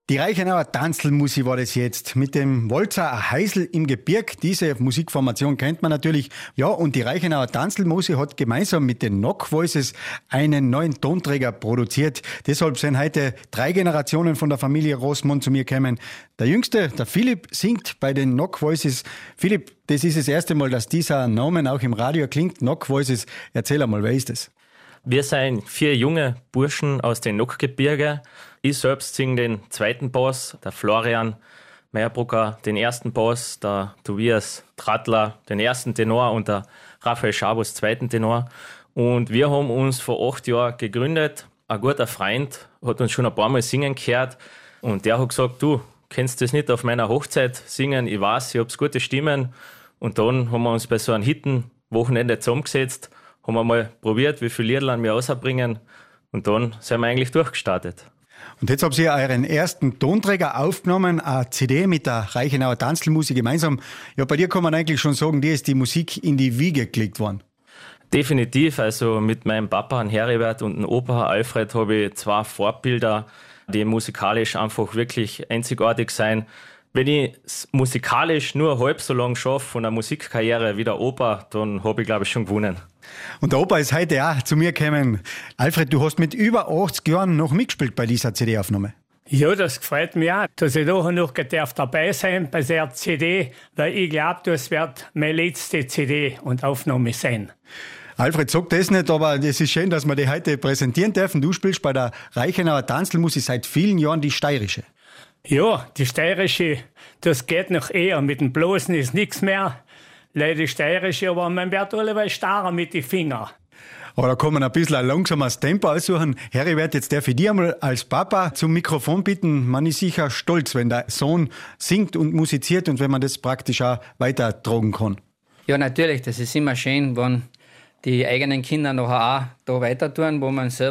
Die Reichenauer Tanzlmusik war das jetzt. Mit dem Walzer Heisel im Gebirg. Diese Musikformation kennt man natürlich. Ja, und die Reichenauer Tanzlmusik hat gemeinsam mit den Knock Voices einen neuen Tonträger produziert. Deshalb sind heute 3 Generationen von der Familie Rossmann zu mir gekommen. Der Jüngste, der Philipp, singt bei den Knock Voices. Philipp, das ist das erste Mal, dass dieser Name auch im Radio klingt. Knock Voices. Erzähl einmal, wer ist das? Wir sind 4 junge Burschen aus den Nockgebirge. Ich selbst singe den zweiten Bass, der Florian Meyerbrucker den ersten Bass, der Tobias Trattler den ersten Tenor und der Raphael Schabus zweiten Tenor. Und wir haben uns vor 8 Jahren gegründet. Ein guter Freund hat uns schon ein paar Mal singen gehört und der hat gesagt, du kennst das nicht auf meiner Hochzeit singen, ich weiß, ich habe gute Stimmen. Und dann haben wir uns bei so einem Hitten-Wochenende zusammengesetzt, haben wir mal probiert, wie viele Lieder wir rausbringen und dann sind wir eigentlich durchgestartet. Und jetzt habt ihr euren ersten Tonträger aufgenommen, eine CD mit der Reichenauer Tanzlmusik gemeinsam. Ja, bei dir kann man eigentlich schon sagen, dir ist die Musik in die Wiege gelegt worden. Definitiv, also mit meinem Papa, Heribert und dem Opa Alfred, habe ich 2 Vorbilder, die musikalisch einfach wirklich einzigartig sind. Wenn ich es musikalisch nur halb so lang schaffe von einer Musikkarriere wie der Opa, dann habe ich, glaube ich, schon gewonnen. Und der Opa ist heute auch zu mir gekommen. Alfred, du hast mit über 80 Jahren noch mitgespielt bei dieser CD-Aufnahme. Ja, das gefällt mir auch, dass ich da noch dabei sein bei der CD, weil ich glaube, das wird meine letzte CD und Aufnahme sein. Alfred sagt das nicht, aber es ist schön, dass wir die heute präsentieren dürfen. Du spielst bei der Reichenauer Tanzlmusik seit vielen Jahren die steirische. Ja, die steirische, das geht noch eher. Mit dem Bloßen ist nichts mehr. Leider die steirische, aber man wird alleweil starrer mit den Fingern. Aber da kann man ein bisschen ein langsames Tempo aussuchen. Heribert, jetzt darf ich dir einmal als Papa zum Mikrofon bitten. Man ist sicher stolz, wenn der Sohn singt und musiziert und wenn man das praktisch auch weitertragen kann. Ja, natürlich. Das ist immer schön, wenn die eigenen Kinder nachher auch da weiter tun,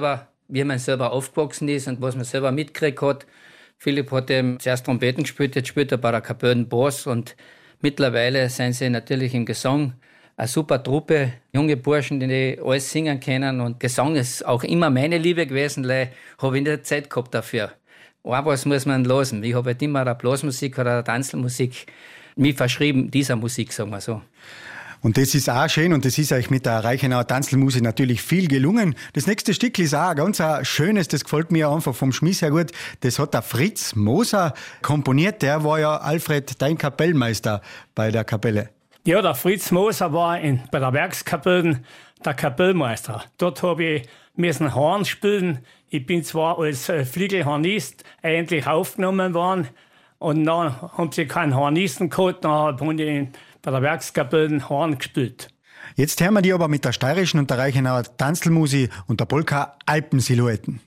wie man selber aufgewachsen ist und was man selber mitgekriegt hat. Philipp hat eben zuerst Trompeten gespielt, jetzt spielt er bei der Kapelle Bass und mittlerweile sind sie natürlich im Gesang eine super Truppe, junge Burschen, die alles singen können und Gesang ist auch immer meine Liebe gewesen, weil habe ich nicht Zeit gehabt dafür. Was muss man losen? Ich habe halt immer der Blasmusik oder der Tanzmusik mich verschrieben, dieser Musik, sagen wir so. Und das ist auch schön und das ist euch mit der Reichenauer Tanzlmusik natürlich viel gelungen. Das nächste Stück ist auch ganz ein schönes, das gefällt mir einfach vom Schmiss her gut. Das hat der Fritz Moser komponiert, der war ja, Alfred, dein Kapellmeister bei der Kapelle. Ja, der Fritz Moser war bei der Werkskapelle der Kapellmeister. Dort habe ich müssen Horn spielen. Ich bin zwar als Flügelhornist eigentlich aufgenommen worden und dann haben sie keinen Hornisten gehabt, dann habe ich bei der Werkskapelle Horn gespielt. Jetzt hören wir die aber mit der steirischen und der Reichenauer Tanzlmusik und der Polka Alpensilhouetten.